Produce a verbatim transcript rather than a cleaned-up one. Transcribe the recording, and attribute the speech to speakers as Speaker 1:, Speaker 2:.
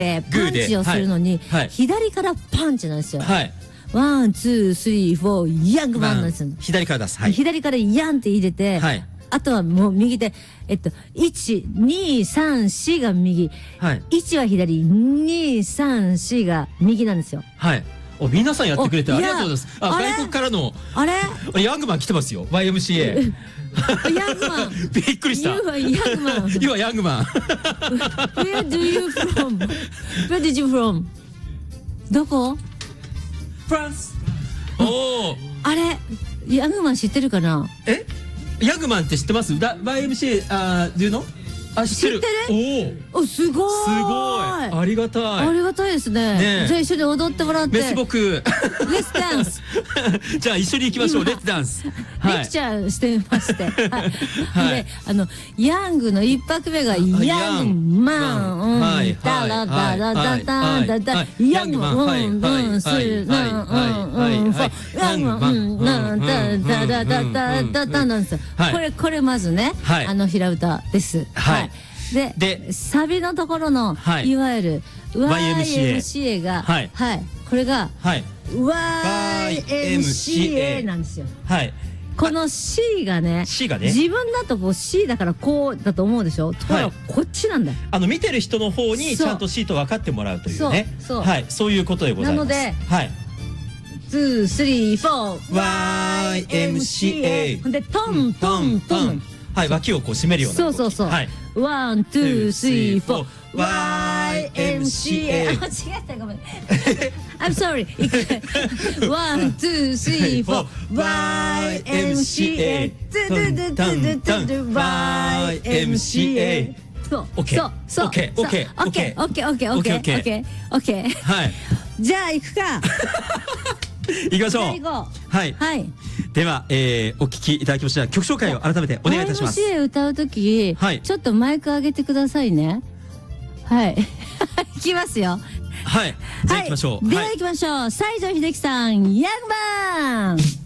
Speaker 1: でパンチをするのに、
Speaker 2: はいはい、
Speaker 1: 左からパンチなんですよ。
Speaker 2: はい。
Speaker 1: ワン、ツー、スリー、フォー、ヤングマンなんですよ。
Speaker 2: 左から出す。はい。
Speaker 1: 左からヤンって入れて、はい、あとはもう右で、えっと、いち、に、さん、よんが右。はい、いちは左、に、さん、よんが右なんですよ。
Speaker 2: はい。お、皆さんやってくれてありがとうございます。あ、外国からの。
Speaker 1: あれ
Speaker 2: ヤングマン来てますよ。ワイエムシーエー。
Speaker 1: ヤングマン。
Speaker 2: びっくりした。
Speaker 1: You are young man.
Speaker 2: You are young man.
Speaker 1: Where do you from? Where did you from? どこ？
Speaker 2: フランス。おお。
Speaker 1: あれ、ヤングマン知ってるかな？
Speaker 2: え？ヤングマンって知ってます？だ ワイエムシーエー あー、do you know？あ、知ってる。おお。すごい。すごい。ありがたい。
Speaker 1: ありがたいですね。じゃあ一緒に踊ってもらって。
Speaker 2: メス僕。
Speaker 1: レッツダンス。
Speaker 2: じゃあ一緒に行きましょう。レッツダンス。
Speaker 1: レクチャーしてまして。で、あのヤングの一拍目がヤングマン、うんダラダラダダダダヤングマン、うんうんスーうんうんうんフォヤングマン、うんなんダダダダダダダなんですよ。これこれまずね、あの平歌です。はい。で、でサビのところの、はい、いわゆる ワイエムシーエー が、はい、はい、これが、はい、ワイエムシーエー なんですよ。はい。この C がね、C がね、自分だとこう C だからこうだと思うでしょ。ところがこっちなんだ。あの見てる人の方にちゃんと C と分かってもらうというね。そう、はい、そういうことでございます。なので、はい。ツー、スリー、フォー、ワイエムシーエー。で、トントントン。はい、脇をこう締めるような。そうそうそう。はい。ワン、ツー、スリー、フォー、ワイエムシーエー。あ、間違えた、ごめん。I'm sorry。ワン、ツー、スリー、フォー、ワイエムシーエー。トゥトゥトゥトゥトゥ、ワイエムシーエー。そう。オッケー。そう。オッケー。オッケー。オッケー。オッケー。オッケー。オッケー。オッケー。オッケー。オッケー。はい。じゃあ、行くか。行きましょう。はい。はい。では、えー、お聞きいただきました曲紹介を改めてお願いいたします。ワイエムシーエー 歌うとき、はい、ちょっとマイク上げてくださいね。はい。いきますよ。はい。じゃあ行きましょう。では行きましょう。西城秀樹さん、ヤングマン。